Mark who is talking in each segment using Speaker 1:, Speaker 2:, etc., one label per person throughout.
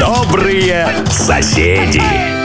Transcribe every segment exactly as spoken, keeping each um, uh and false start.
Speaker 1: Добрые соседи.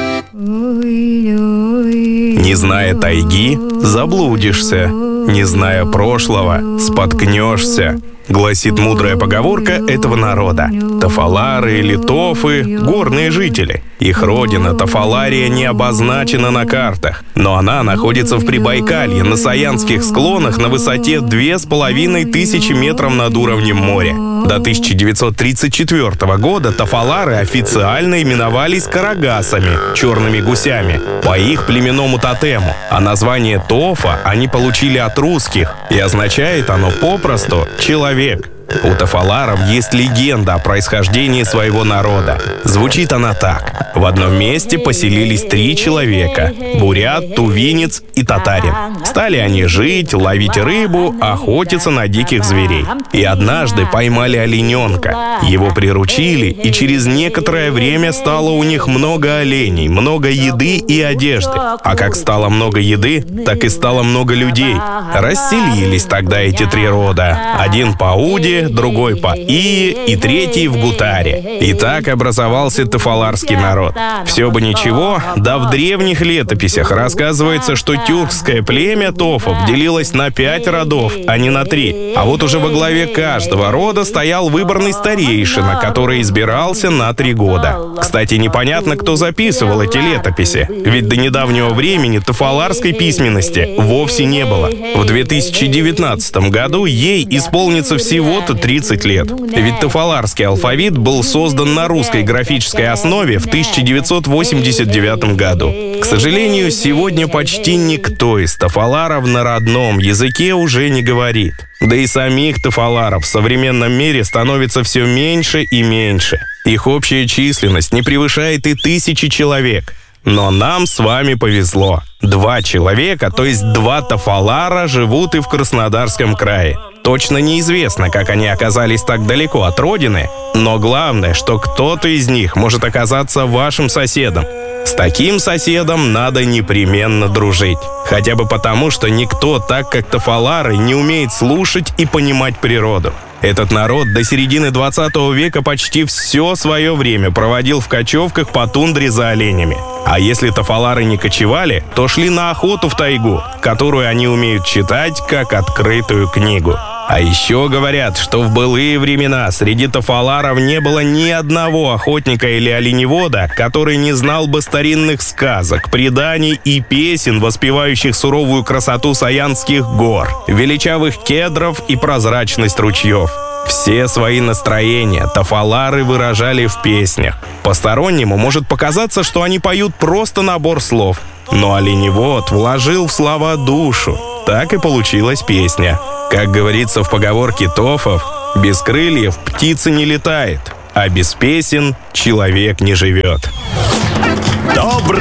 Speaker 1: Не зная тайги, заблудишься. Не зная прошлого, споткнешься. Гласит мудрая поговорка этого народа. Тафалары или тофы – горные жители. Их родина Тафалария не обозначена на картах, но она находится в Прибайкалье, на Саянских склонах на высоте две с половиной тысячи метров над уровнем моря. До тысяча девятьсот тридцать четвёртого года тафалары официально именовались карагасами, черными гусями, по их племенному тотему, а название тофа они получили от русских, и означает оно попросту «человек». У тафаларов есть легенда о происхождении своего народа. Звучит она так. В одном месте поселились три человека – бурят, тувинец и татарин. Стали они жить, ловить рыбу, охотиться на диких зверей. И однажды поймали олененка. Его приручили, и через некоторое время стало у них много оленей, много еды и одежды. А как стало много еды, так и стало много людей. Расселились тогда эти три рода. Один по Уде, другой по Ие и третий в Гутаре. И так образовался тафаларский народ. Все бы ничего, да в древних летописях рассказывается, что тюркское племя тофов делилось на пять родов, а не на три. А вот уже во главе каждого рода стоял выборный старейшина, который избирался на три года. Кстати, непонятно, кто записывал эти летописи, ведь до недавнего времени тафаларской письменности вовсе не было. В две тысячи девятнадцатом году ей исполнится всего-то тридцать лет. Ведь тафаларский алфавит был создан на русской графической основе в тысяча девятьсот восемьдесят девятом году. К сожалению, сегодня почти никто из тафаларов на родном языке уже не говорит. Да и самих тафаларов в современном мире становится все меньше и меньше. Их общая численность не превышает и тысячи человек. Но нам с вами повезло. Два человека, то есть два тафалара, живут и в Краснодарском крае. Точно неизвестно, как они оказались так далеко от родины, но главное, что кто-то из них может оказаться вашим соседом. С таким соседом надо непременно дружить. Хотя бы потому, что никто так, как тафалары, не умеет слушать и понимать природу. Этот народ до середины двадцатого века почти все свое время проводил в кочевках по тундре за оленями. А если тафалары не кочевали, то шли на охоту в тайгу, которую они умеют читать как открытую книгу. А еще говорят, что в былые времена среди тафаларов не было ни одного охотника или оленевода, который не знал бы старинных сказок, преданий и песен, воспевающих суровую красоту Саянских гор, величавых кедров и прозрачность ручьев. Все свои настроения тафалары выражали в песнях. Постороннему может показаться, что они поют просто набор слов, но оленевод вложил в слова душу. Так и получилась песня. Как говорится в поговорке тофов, без крыльев птица не летает, а без песен человек не живет. Добрый